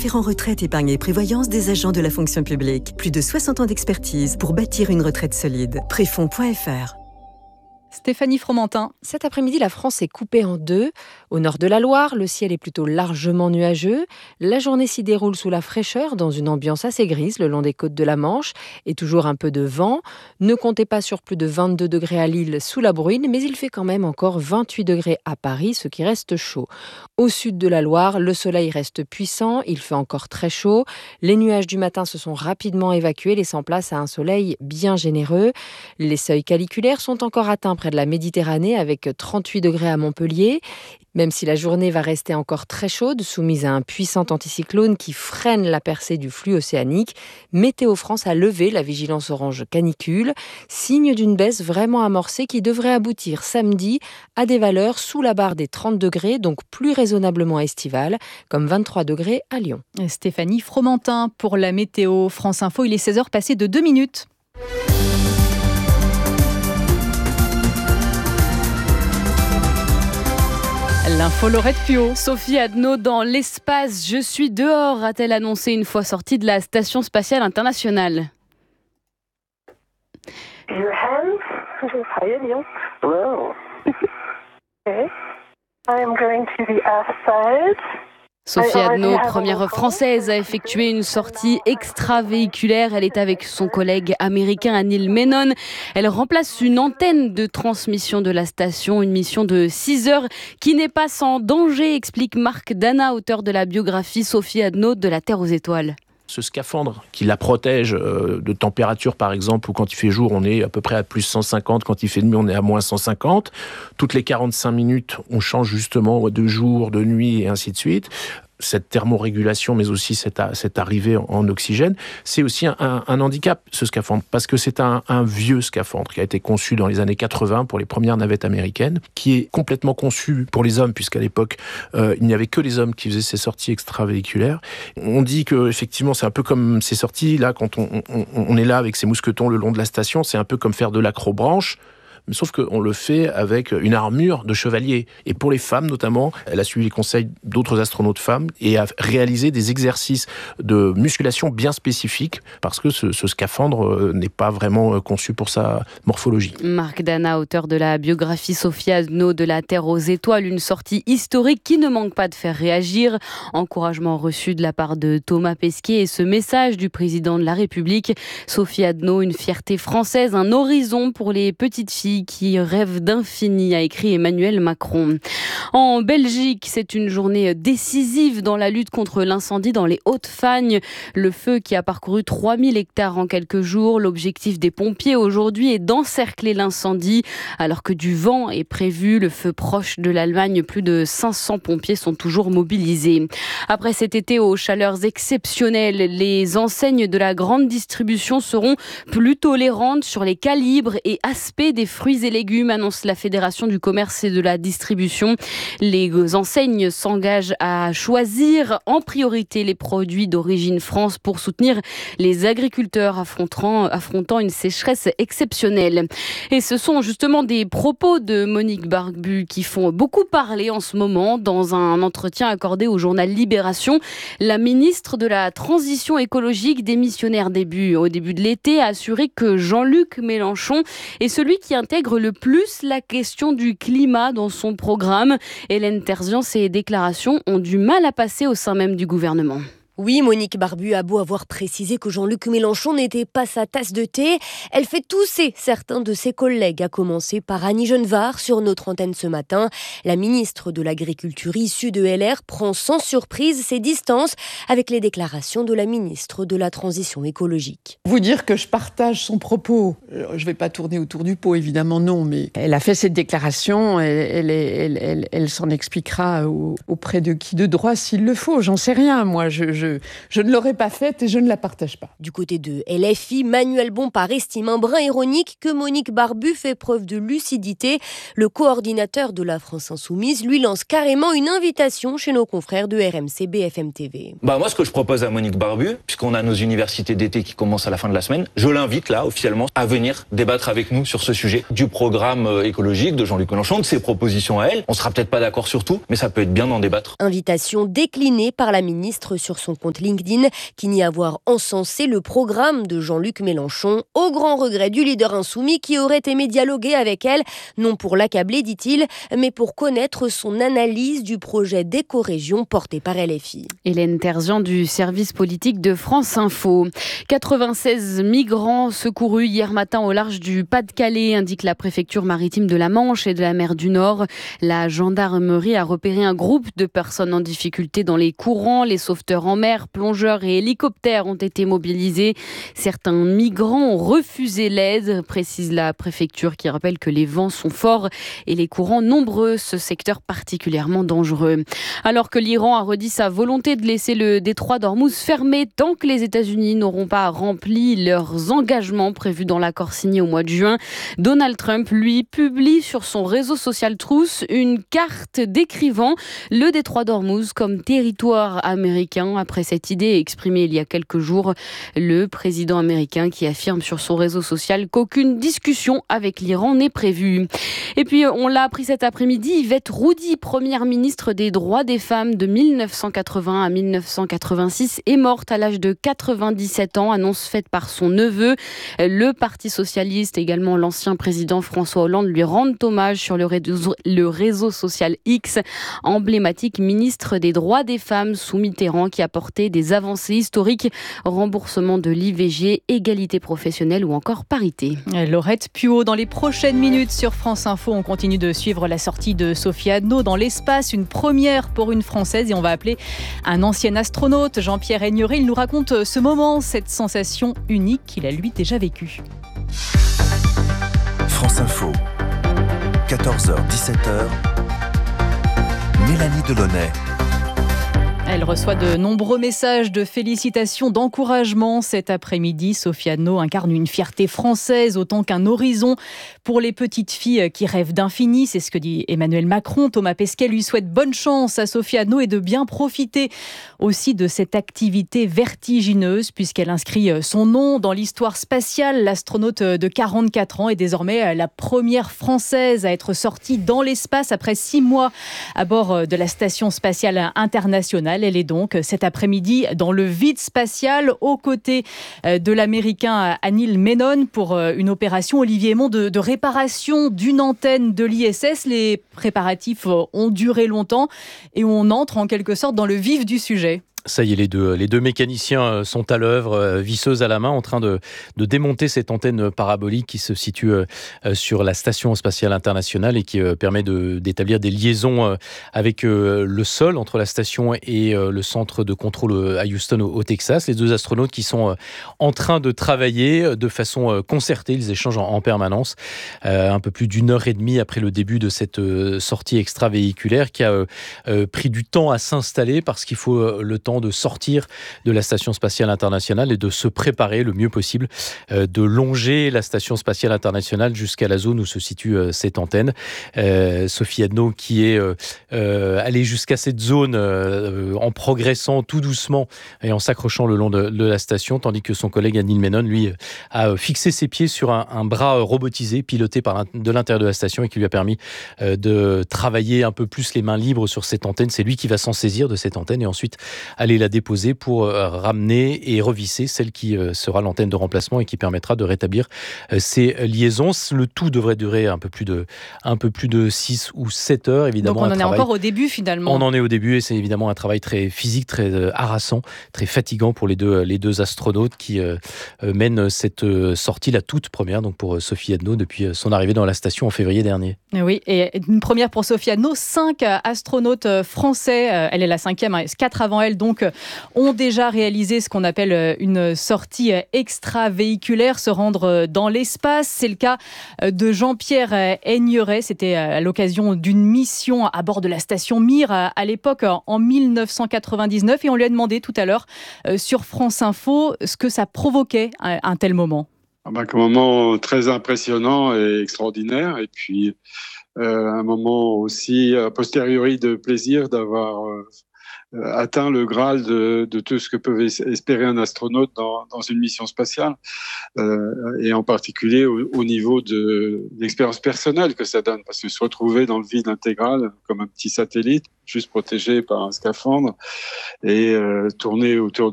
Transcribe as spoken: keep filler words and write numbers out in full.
référent retraite, épargne et prévoyance des agents de la fonction publique. Plus de soixante ans d'expertise pour bâtir une retraite solide. Préfonds point F R. Stéphanie Fromentin. Cet après-midi, la France est coupée en deux. Au nord de la Loire, le ciel est plutôt largement nuageux. La journée s'y déroule sous la fraîcheur, dans une ambiance assez grise le long des côtes de la Manche, et toujours un peu de vent. Ne comptez pas sur plus de vingt-deux degrés à Lille sous la bruine, mais il fait quand même encore vingt-huit degrés à Paris, ce qui reste chaud. Au sud de la Loire, le soleil reste puissant, il fait encore très chaud. Les nuages du matin se sont rapidement évacués, laissant place à un soleil bien généreux. Les seuils caniculaires sont encore atteints près de la Méditerranée avec trente-huit degrés à Montpellier. Même si la journée va rester encore très chaude, soumise à un puissant anticyclone qui freine la percée du flux océanique, Météo France a levé la vigilance orange canicule, signe d'une baisse vraiment amorcée qui devrait aboutir samedi à des valeurs sous la barre des trente degrés, donc plus raisonnablement estivales, comme vingt-trois degrés à Lyon. Stéphanie Fromentin pour la météo. France Info, il est seize heures passées de deux minutes. L'info Laurette Puot. Sophie Adno dans l'espace. Je suis dehors, a-t-elle annoncé une fois sortie de la Station spatiale internationale. Your hands. How are you? Hello. Okay. I am going to the outside. Sophie Adno, première française à effectuer une sortie extravéhiculaire. Elle est avec son collègue américain Neil Menon. Elle remplace une antenne de transmission de la station, une mission de six heures qui n'est pas sans danger, explique Marc Dana, auteur de la biographie Sophie Adno de la Terre aux étoiles. Ce scaphandre qui la protège de température, par exemple, où quand il fait jour, on est à peu près à plus cent cinquante, quand il fait nuit, on est à moins cent cinquante. Toutes les quarante-cinq minutes, on change justement de jour, de nuit et ainsi de suite. Cette thermorégulation, mais aussi cette, cette arrivée en oxygène, c'est aussi un, un handicap, ce scaphandre, parce que c'est un, un vieux scaphandre qui a été conçu dans les années quatre-vingts pour les premières navettes américaines, qui est complètement conçu pour les hommes, puisqu'à l'époque, euh, il n'y avait que les hommes qui faisaient ces sorties extravéhiculaires. On dit que effectivement, c'est un peu comme ces sorties, là, quand on, on, on est là avec ses mousquetons le long de la station, c'est un peu comme faire de l'acrobranche. Sauf qu'on le fait avec une armure de chevalier. Et pour les femmes notamment, elle a suivi les conseils d'autres astronautes femmes et a réalisé des exercices de musculation bien spécifiques parce que ce, ce scaphandre n'est pas vraiment conçu pour sa morphologie. Marc Dana, auteur de la biographie Sophie Adno de la Terre aux étoiles, une sortie historique qui ne manque pas de faire réagir. Encouragement reçu de la part de Thomas Pesquet et ce message du président de la République. Sophie Adno, une fierté française, un horizon pour les petites filles qui rêve d'infini, a écrit Emmanuel Macron. En Belgique, c'est une journée décisive dans la lutte contre l'incendie dans les Hautes-Fagnes. Le feu qui a parcouru trois mille hectares en quelques jours. L'objectif des pompiers aujourd'hui est d'encercler l'incendie. Alors que du vent est prévu, le feu proche de l'Allemagne, plus de cinq cents pompiers sont toujours mobilisés. Après cet été aux chaleurs exceptionnelles, les enseignes de la grande distribution seront plus tolérantes sur les calibres et aspects des fruits et légumes, annonce la Fédération du commerce et de la distribution. Les enseignes s'engagent à choisir en priorité les produits d'origine France pour soutenir les agriculteurs affrontant, affrontant une sécheresse exceptionnelle. Et ce sont justement des propos de Monique Barbu qui font beaucoup parler en ce moment. Dans un entretien accordé au journal Libération, la ministre de la Transition écologique, démissionnaire début, au début de l'été, a assuré que Jean-Luc Mélenchon est celui qui intègre le plus la question du climat dans son programme. Hélène Terzian, ces déclarations ont du mal à passer au sein même du gouvernement. Oui, Monique Barbu a beau avoir précisé que Jean-Luc Mélenchon n'était pas sa tasse de thé, elle fait tousser certains de ses collègues, à commencer par Annie Genevard sur notre antenne ce matin. La ministre de l'Agriculture issue de L R prend sans surprise ses distances avec les déclarations de la ministre de la Transition écologique. Vous dire que je partage son propos, je ne vais pas tourner autour du pot, évidemment non, mais elle a fait cette déclaration, elle, elle, elle, elle, elle s'en expliquera auprès de qui de droit s'il le faut, j'en sais rien, moi, je, je Je, je ne l'aurais pas faite et je ne la partage pas. Du côté de L F I, Manuel Bompard estime un brin ironique que Monique Barbu fait preuve de lucidité. Le coordinateur de la France Insoumise lui lance carrément une invitation chez nos confrères de R M C B F M T V. Bah moi, ce que je propose à Monique Barbu, puisqu'on a nos universités d'été qui commencent à la fin de la semaine, je l'invite là, officiellement, à venir débattre avec nous sur ce sujet du programme écologique de Jean-Luc Mélenchon, de ses propositions à elle. On sera peut-être pas d'accord sur tout, mais ça peut être bien d'en débattre. Invitation déclinée par la ministre sur son son compte LinkedIn qui nie avoir encensé le programme de Jean-Luc Mélenchon, au grand regret du leader insoumis qui aurait aimé dialoguer avec elle, non pour l'accabler, dit-il, mais pour connaître son analyse du projet d'éco-région porté par L F I. Hélène Terzian du service politique de France Info. quatre-vingt-seize migrants secourus hier matin au large du Pas-de-Calais, indique la préfecture maritime de la Manche et de la mer du Nord. La gendarmerie a repéré un groupe de personnes en difficulté dans les courants. Les sauveteurs en mer, plongeurs et hélicoptères ont été mobilisés. Certains migrants ont refusé l'aide, précise la préfecture qui rappelle que les vents sont forts et les courants nombreux, ce secteur particulièrement dangereux. Alors que l'Iran a redit sa volonté de laisser le détroit d'Ormuz fermé tant que les États-Unis n'auront pas rempli leurs engagements prévus dans l'accord signé au mois de juin, Donald Trump, lui, publie sur son réseau social Truth une carte décrivant le détroit d'Ormuz comme territoire américain. Après cette idée exprimée il y a quelques jours, le président américain qui affirme sur son réseau social qu'aucune discussion avec l'Iran n'est prévue. Et puis, on l'a appris cet après-midi, Yvette Roudy, première ministre des droits des femmes de mille neuf cent quatre-vingts à mille neuf cent quatre-vingt-six, est morte à l'âge de quatre-vingt-dix-sept ans, annonce faite par son neveu. Le Parti socialiste, également l'ancien président François Hollande, lui rendent hommage sur le réseau, le réseau social X, emblématique ministre des droits des femmes sous Mitterrand qui a porté des avancées historiques, remboursement de l'I V G, égalité professionnelle ou encore parité. Laurette Puot, dans les prochaines minutes sur France Info, on continue de suivre la sortie de Sophie Adno dans l'espace, une première pour une Française, et on va appeler un ancien astronaute, Jean-Pierre Aigneret. Il nous raconte ce moment, cette sensation unique qu'il a lui déjà vécue. France Info, quatorze heures dix-sept heures, Mélanie Delaunay. Elle reçoit de nombreux messages de félicitations, d'encouragement. Cet après-midi, Sophie Adno incarne une fierté française autant qu'un horizon pour les petites filles qui rêvent d'infini. C'est ce que dit Emmanuel Macron. Thomas Pesquet lui souhaite bonne chance à Sophie Adno et de bien profiter aussi de cette activité vertigineuse puisqu'elle inscrit son nom dans l'histoire spatiale. L'astronaute de quarante-quatre ans est désormais la première Française à être sortie dans l'espace après six mois à bord de la Station spatiale internationale. Elle est donc cet après-midi dans le vide spatial aux côtés de l'Américain Anil Menon pour une opération, Olivier Aymon, de, de réparation d'une antenne de l'I S S. Les préparatifs ont duré longtemps et on entre en quelque sorte dans le vif du sujet. Ça y est, les deux, les deux mécaniciens sont à l'œuvre, visseuse à la main, en train de, de démonter cette antenne parabolique qui se situe sur la Station spatiale internationale et qui permet de, d'établir des liaisons avec le sol entre la station et le centre de contrôle à Houston au, au Texas. Les deux astronautes qui sont en train de travailler de façon concertée, ils échangent en, en permanence. Un peu plus d'une heure et demie après le début de cette sortie extravéhiculaire qui a pris du temps à s'installer parce qu'il faut le temps de sortir de la Station spatiale internationale et de se préparer le mieux possible, euh, de longer la Station spatiale internationale jusqu'à la zone où se situe euh, cette antenne. Euh, Sophie Adno qui est euh, euh, allée jusqu'à cette zone euh, en progressant tout doucement et en s'accrochant le long de, de la station, tandis que son collègue Anil Menon, lui, a fixé ses pieds sur un, un bras robotisé piloté par de l'intérieur de la station et qui lui a permis euh, de travailler un peu plus les mains libres sur cette antenne. C'est lui qui va s'en saisir de cette antenne et ensuite aller la déposer pour euh, ramener et revisser celle qui euh, sera l'antenne de remplacement et qui permettra de rétablir euh, ces liaisons. Le tout devrait durer un peu plus de, un peu plus de six ou sept heures, évidemment. Donc on en travail, est encore au début finalement. On en est au début et c'est évidemment un travail très physique, très euh, harassant, très fatigant pour les deux, les deux astronautes qui euh, mènent cette euh, sortie, la toute première donc pour euh, Sophie Adno depuis son arrivée dans la station en février dernier. Oui, et une première pour Sophie Adno, cinq astronautes français, elle est la cinquième, quatre avant elle donc, ont déjà réalisé ce qu'on appelle une sortie extravéhiculaire, se rendre dans l'espace. C'est le cas de Jean-Pierre Aigneret. C'était à l'occasion d'une mission à bord de la station Mir à l'époque en mille neuf cent quatre-vingt-dix-neuf et on lui a demandé tout à l'heure sur France Info ce que ça provoquait un tel moment. Ah ben, un moment très impressionnant et extraordinaire et puis euh, un moment aussi a posteriori de plaisir d'avoir euh, atteint le Graal de, de tout ce que peut espérer un astronaute dans, dans une mission spatiale, euh, et en particulier au, au niveau de l'expérience personnelle que ça donne, parce que se retrouver dans le vide intégral comme un petit satellite, juste protégé par un scaphandre, et euh, tourner autour